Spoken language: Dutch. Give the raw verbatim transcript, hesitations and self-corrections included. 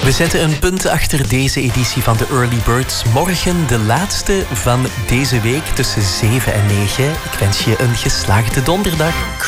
We zetten een punt achter deze editie van de Early Birds. Morgen de laatste van deze week tussen zeven en negen. Ik wens je een geslaagde donderdag.